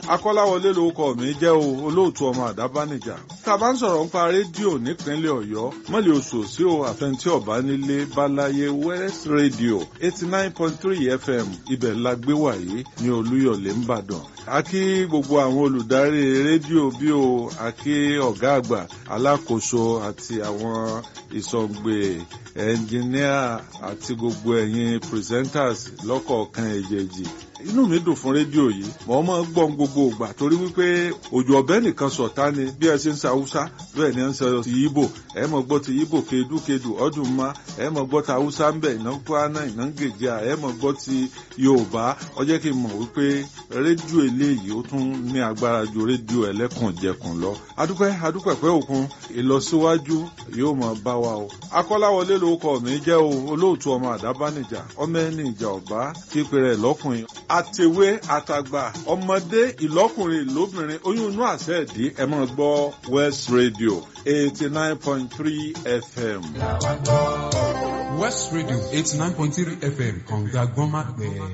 Akọ́láwọlé lórúkọ mi jẹ́ o, olóòtú ọmọ àdábánijà. Tá a bá ń sọ̀rọ̀ nípa rédíò nípínlẹ̀ Ọ̀yọ́, mọ́lẹ̀ oṣù sí o àfẹntí ọ̀bá nílé Báláyé West Radio 89.3 FM ibẹ̀ la gbé wàyí ní Olúyọ̀lé ńbàdàn. A kí gbogbo àwọn olùdarí rédíò bí o, a kí ọ̀gá àgbà alákòóso àti àwọn ìsọ̀ǹgbè ẹnjìníà àti gbogbo ẹ̀yin presenters lọ́kọ̀ọ̀kan èjèèjì. Inú mi dùn fún rédíò yìí, mọ̀ máa ń gbọ́n gbogbo ìgbà torí wípé òjò ọ̀bẹ nìkan sọ̀tá ni bí ẹ ṣe ń sa Haúsá bẹ́ẹ̀ ni ẹ ń sọ ti Ìgbò, ẹ mọ̀ gbọ́ ti Ìgbò kedukedu ọdún ma, ẹ mọ̀ gbọ́ ti Haúsá ń bẹ̀ iná Kwana iná Gèjà, ẹ mọ̀ gbọ́ ti Yorùbá. Ó jẹ́ kí n mọ̀ wípé rédíò eléyìí ó tún ní agbára ju rédíò ẹlẹ́kùnjẹkùn lọ. Adúpẹ́ pẹ́ òkun, ìlọsíwájú yóò máa bá wa o. Akọ́láwọlé lórúkọ mi jẹ́ o, olóòtú ọmọ àdábánijà, ọmọ ẹni ìjà ọ̀bá tí pèrè lọ́kùnrin àtẹ̀wé àtàgbà ọmọdé ìlọ́kùnrin ìlóbìnrin oyún inú àṣẹ ẹ̀dí ẹ máa gbọ́ West Radio 89.3 FM. West Radio 89.3 FM kọ̀ǹga gbọ́n má gbẹ.